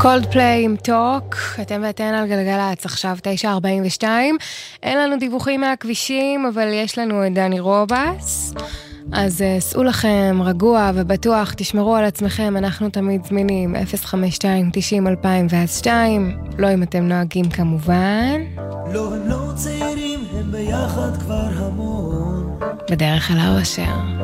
קולדפליי עם טוק, אתם ואתן על גלגלצ, עכשיו 9:42. אין לנו דיווחים מהכבישים, אבל יש לנו את דני רובס. אז סעו לכם רגוע ובטוח, תשמרו על עצמכם, אנחנו תמיד זמינים, 052-90-2002, לא אם אתם נוהגים כמובן. לא, הם לא צעירים, הם ביחד כבר המון. בדרך אל האושר.